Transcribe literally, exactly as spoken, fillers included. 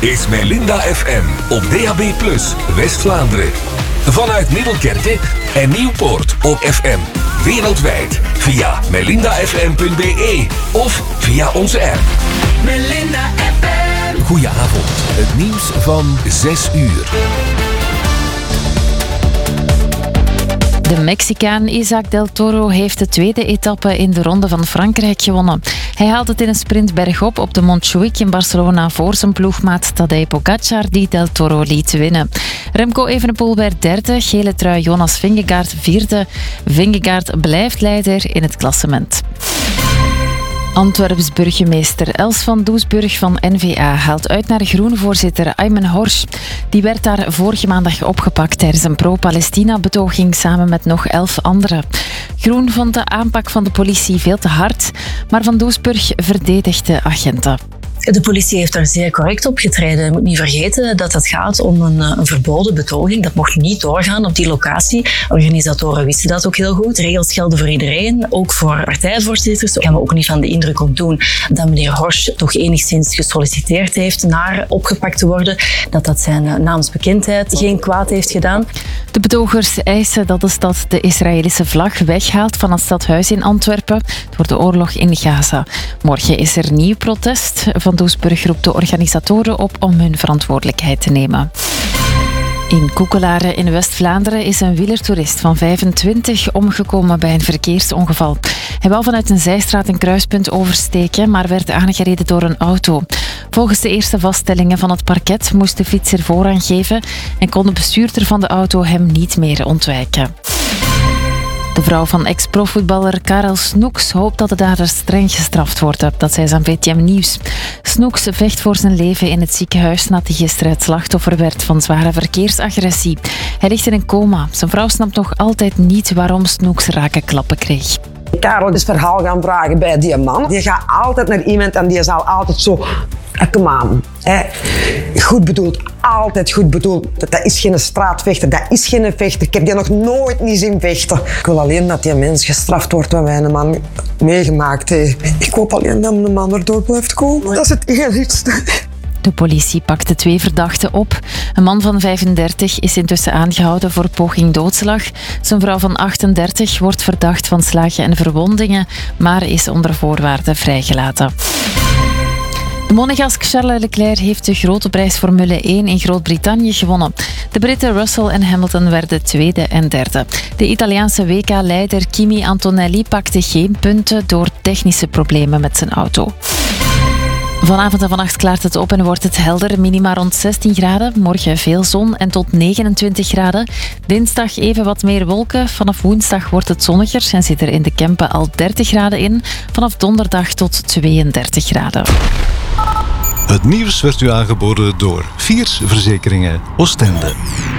is Melinda F M op D A B plus, West-Vlaanderen. Vanuit Middelkerke en Nieuwpoort op F M. Wereldwijd via melinda f m punt b e of via onze app. Melinda F M. Goedenavond, het nieuws van zes uur. De Mexicaan Isaac Del Toro heeft de tweede etappe in de Ronde van Frankrijk gewonnen. Hij haalt het in een sprint bergop op de Montjuïc in Barcelona voor zijn ploegmaat Tadej Pogacar, die Del Toro liet winnen. Remco Evenepoel werd derde, gele trui Jonas Vingegaard vierde. Vingegaard blijft leider in het klassement. Antwerps burgemeester Els van Doesburg van N V A haalt uit naar groenvoorzitter Aymen Horsch. Die werd daar vorige maandag opgepakt tijdens een pro-Palestina-betoging samen met nog elf anderen. Groen vond de aanpak van de politie veel te hard, maar van Doesburg verdedigt de agenten. De politie heeft daar zeer correct opgetreden. Je moet niet vergeten dat het gaat om een, een verboden betoging. Dat mocht niet doorgaan op die locatie. Organisatoren wisten dat ook heel goed. Regels gelden voor iedereen, ook voor partijvoorzitters. Daar gaan we ook niet van de indruk op doen dat meneer Horsch toch enigszins gesolliciteerd heeft naar opgepakt te worden. Dat dat zijn naamsbekendheid geen kwaad heeft gedaan. De betogers eisen dat de stad de Israëlische vlag weghaalt van het stadhuis in Antwerpen door de oorlog in Gaza. Morgen is er nieuw protest. Van Doesburg roept de organisatoren op om hun verantwoordelijkheid te nemen. In Koekelaren in West-Vlaanderen is een wielertoerist van vijfentwintig omgekomen bij een verkeersongeval. Hij wou vanuit een zijstraat een kruispunt oversteken, maar werd aangereden door een auto. Volgens de eerste vaststellingen van het parket moest de fietser voorrang geven en kon de bestuurder van de auto hem niet meer ontwijken. De vrouw van ex-profvoetballer Karel Snoeks hoopt dat de daders streng gestraft worden. Dat zei ze aan V T M Nieuws. Snoeks vecht voor zijn leven in het ziekenhuis nadat hij gisteren het slachtoffer werd van zware verkeersagressie. Hij ligt in een coma. Zijn vrouw snapt nog altijd niet waarom Snoeks rake klappen kreeg. Karel is verhaal gaan vragen bij die man. Die gaat altijd naar iemand en die zal altijd zo... Kom aan. Hè. Goed bedoeld. Altijd goed bedoeld. Dat is geen straatvechter. Dat is geen vechter. Ik heb die nog nooit niet zien vechten. Ik wil alleen dat die mens gestraft wordt wat mijn man meegemaakt heeft. Ik hoop alleen dat mijn man erdoor blijft komen. Dat is het enigste. De politie pakte twee verdachten op. Een man van vijfendertig is intussen aangehouden voor poging doodslag. Zijn vrouw van achtendertig wordt verdacht van slagen en verwondingen, maar is onder voorwaarden vrijgelaten. De monegask Charles Leclerc heeft de grote prijs Formule één in Groot-Brittannië gewonnen. De Britten Russell en Hamilton werden tweede en derde. De Italiaanse W K-leider Kimi Antonelli pakte geen punten door technische problemen met zijn auto. Vanavond en vannacht klaart het op en wordt het helder. Minima rond zestien graden. Morgen veel zon en tot negenentwintig graden. Dinsdag even wat meer wolken. Vanaf woensdag wordt het zonniger en zit er in de Kempen al dertig graden in. Vanaf donderdag tot tweeëndertig graden. Het nieuws werd u aangeboden door Viers Verzekeringen Oostende.